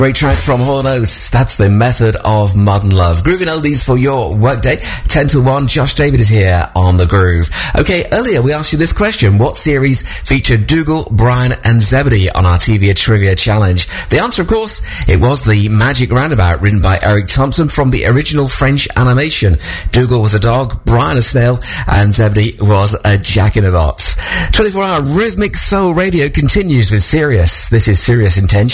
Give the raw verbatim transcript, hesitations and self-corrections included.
Great track from Hall and Oates. That's the Method of Modern Love. Grooving oldies for your workday. ten to one. Josh David is here on The Groove. Okay, earlier we asked you this question. What series featured Dougal, Brian and Zebedee on our T V Trivia Challenge? The answer, of course, it was The Magic Roundabout, written by Eric Thompson from the original French animation. Dougal was a dog, Brian a snail, and Zebedee was a jack-in-a-box. twenty-four hour Rhythmic Soul Radio continues with Sirius. This is Sirius Intention.